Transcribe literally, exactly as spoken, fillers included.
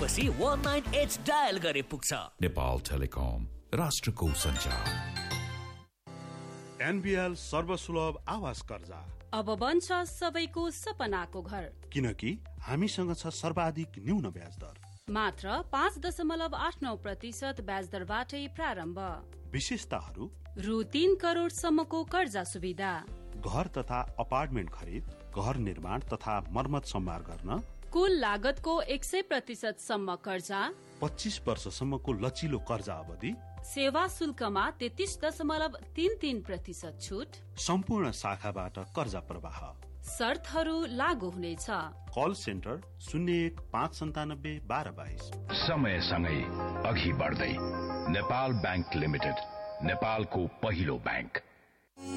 त्यसपछि one nine eight dial गरे पुग्छ। नेपाल टेलिकम, राष्ट्रको सञ्चार। एनबीएल सर्वसुलभ आवास कर्जा अब बन्छ सबैको सपनाको घर, किनकि हामीसँग छ सर्वाधिक न्यून ब्याज दर, मात्र पाँच दशमलव आठ नौ प्रतिशत ब्याज दरबाटै प्रारम्भ। विशेषताहरू: रु तीन करोड़ सम्मको कर्जा सुविधा, घर तथा अपार्टमेन्ट खरिद, घर निर्माण तथा मर्मत सम्भार गर्न, कुल लागतको एक सय प्रतिशत सम्म कर्जा, पच्चीस वर्षसम्मको लचिलो कर्जा अवधि, सेवा शुल्कमा तेत्तीस दशमलव तीन तीन प्रतिशत छुट, सम्पूर्ण शाखाबाट कर्जा प्रवाह। शर्तहरू लागू हुनेछ। कल सेन्टर शून्य एक पाँच सन्तानब्बे बाह्र बाइस। समयसँगै अघि बढ्दै नेपाल बैंक लिमिटेड, नेपालको पहिलो बैंक।